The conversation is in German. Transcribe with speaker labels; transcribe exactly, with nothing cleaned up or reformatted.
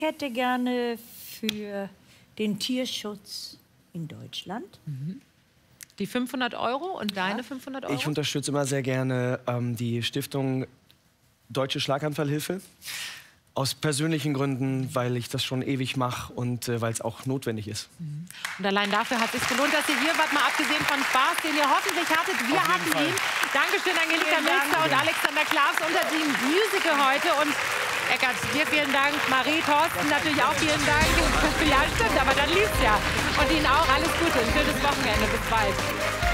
Speaker 1: Ich hätte gerne für den Tierschutz in Deutschland.
Speaker 2: Mhm. Die fünfhundert Euro und deine ja. fünfhundert Euro?
Speaker 3: Ich unterstütze immer sehr gerne ähm, die Stiftung Deutsche Schlaganfallhilfe. Aus persönlichen Gründen, weil ich das schon ewig mache und äh, weil es auch notwendig ist.
Speaker 2: Mhm. Und allein dafür hat es sich gelohnt, dass ihr hier wart, mal abgesehen von Spaß, den ihr hoffentlich hattet. Wir hatten
Speaker 3: Fall.
Speaker 2: ihn. Dankeschön, Angelika Milster und Alexander Klaas unter dem Musical heute. Und Eckart, dir vielen Dank. Marie, Thorsten natürlich auch vielen Dank. Ja, stimmt, aber dann lief's ja. Und Ihnen auch alles Gute. Ein schönes Wochenende. Bis bald.